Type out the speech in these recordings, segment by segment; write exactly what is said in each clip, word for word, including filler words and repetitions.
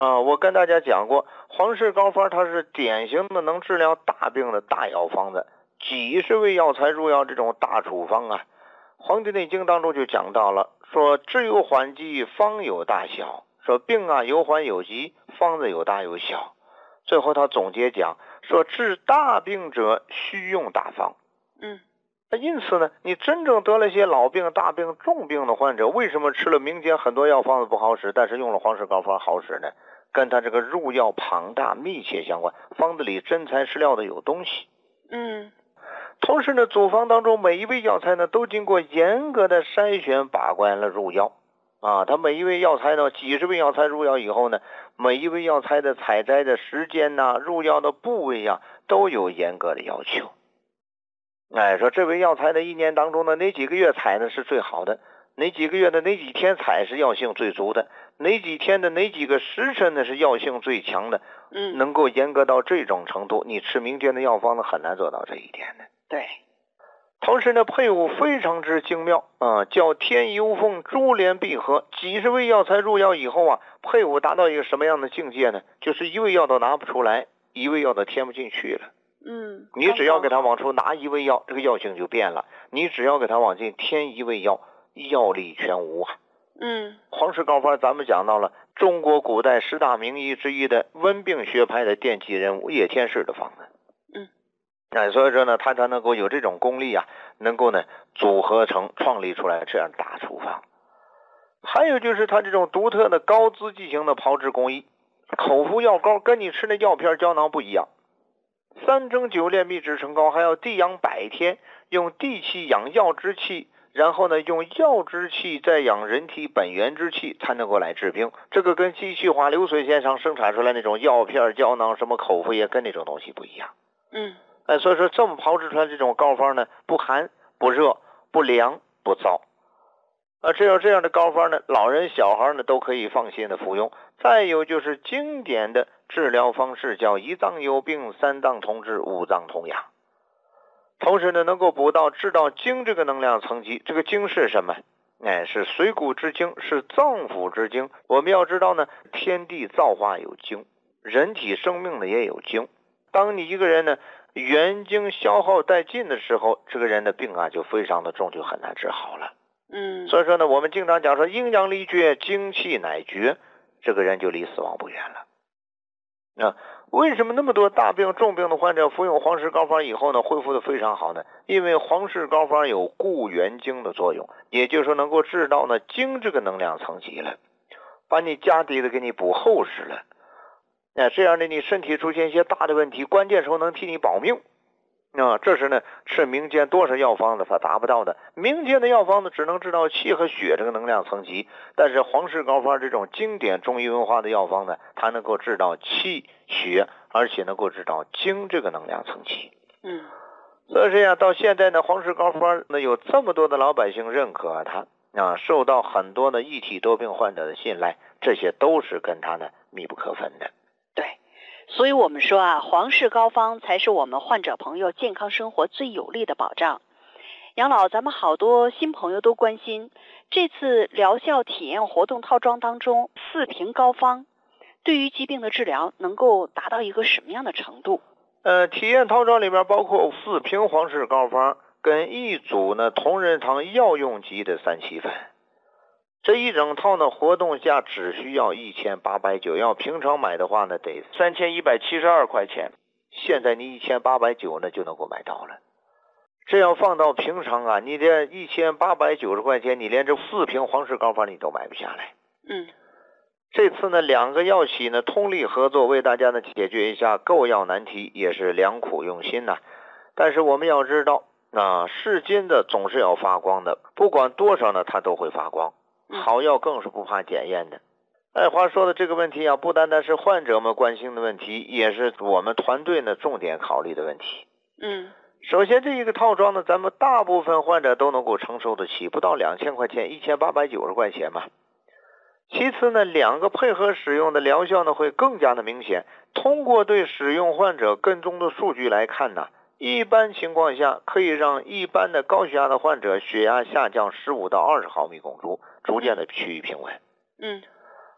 啊，我跟大家讲过，黄氏膏方它是典型的能治疗大病的大药方子，几十味药材入药这种大处方啊。《黄帝内经》当中就讲到了，说治有缓急，方有大小，说病啊有缓有急，方子有大有小。最后他总结讲说，治大病者需用大方。 嗯， 那因此呢，你真正得了一些老病、大病、重病的患者，为什么吃了民间很多药方子不好使，但是用了黄氏膏方好使呢？跟他这个入药庞大密切相关，方子里真材实料的有东西。 嗯， 同时呢，组方当中每一味药材呢都经过严格的筛选把关了入药啊。他每一味药材呢，几十味药材入药以后呢，每一味药材的采摘的时间呐、啊、入药的部位呀、啊，都有严格的要求。哎，说这味药材的一年当中呢，哪几个月采呢是最好的？哪几个月的哪几天采是药性最足的？哪几天的哪几个时辰呢是药性最强的？ 嗯， 能够严格到这种程度，你吃民间的药方呢很难做到这一点的。 对。 同时呢，配伍非常之精妙啊，叫天衣无缝，珠联璧合。几十味药材入药以后啊，配伍达到一个什么样的境界呢？就是一味药都拿不出来，一味药都填不进去了。 嗯， 你只要给他往出拿一味药，这个药性就变了；你只要给他往进添一味药，药力全无啊。 嗯， 黄氏膏方咱们讲到了中国古代十大名医之一的温病学派的奠基人物叶天士的方子。 嗯， 哎，所以说呢，他才能够有这种功力啊，能够呢组合成创立出来这样大处方。还有就是他这种独特的高资剂型的炮制工艺，口服药膏跟你吃的药片胶囊不一样。三蒸九炼秘制成膏，还要地养百天，用地气养药之气，然后呢用药之气再养人体本源之气，才能够来治病。这个跟机器化流水线上生产出来那种药片胶囊什么口服液跟那种东西不一样。 嗯， 哎，所以说这么炮制出来这种膏方呢，不寒不热不凉不燥。啊，只有这样的膏方呢，老人小孩呢都可以放心的服用。再有就是经典的治疗方式，叫一脏有病，三脏同治，五脏同养。同时呢，能够补到治到精这个能量层级。这个精是什么？哎，是水谷之精，是脏腑之精。我们要知道呢，天地造化有精，人体生命呢也有精。当你一个人呢元精消耗殆尽的时候，这个人的病啊就非常的重，就很难治好了。 嗯， 所以说呢，我们经常讲说阴阳离绝，精气乃绝，这个人就离死亡不远了。啊，为什么那么多大病重病的患者服用黄氏膏方以后呢，恢复的非常好呢？因为黄氏膏方有固元精的作用，也就是说能够治到呢精这个能量层级了，把你家底的给你补厚实了。哎，这样的你身体出现一些大的问题，关键时候能替你保命。啊，这是呢吃民间多少药方子它达不到的。民间的药方子只能治到气和血这个能量层级，但是黄氏膏方这种经典中医文化的药方呢，它能够治到气血，而且能够治到精这个能量层级。 嗯， 所以这样到现在呢，黄氏膏方呢有这么多的老百姓认可它啊，受到很多的异体多病患者的信赖，这些都是跟它呢密不可分的。 对。所以我们说啊，黄氏膏方才是我们患者朋友健康生活最有力的保障。杨老，咱们好多新朋友都关心，这次疗效体验活动套装当中，四瓶膏方对于疾病的治疗能够达到一个什么样的程度？ 呃，体验套装里边包括四瓶黄氏膏方跟一组呢同仁堂药用级的三七粉。这一整套呢，活动价只需要一千八百九，要平常买的话呢，得三千一百七十二块钱。现在你一千八百九呢就能够买到了。这要放到平常啊，你这一千八百九十块钱，你连这四瓶黄氏膏方你都买不下来。 嗯， 这次呢，两个药企呢通力合作，为大家呢解决一下购药难题，也是良苦用心呐、啊。但是我们要知道，啊，是金的总是要发光的，不管多少呢，它都会发光。好药更是不怕检验的。哎，话说的这个问题啊，不单单是患者们关心的问题，也是我们团队呢重点考虑的问题。 嗯， 首先这一个套装呢，咱们大部分患者都能够承受得起，不到两千块钱，一千八百九十块钱嘛。其次呢，两个配合使用的疗效呢会更加的明显。通过对使用患者跟踪的数据来看呢，一般情况下可以让一般的高血压的患者血压下降十五到二十毫米汞柱，逐渐的趋于平稳。 嗯，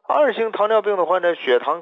二型糖尿病的患者血糖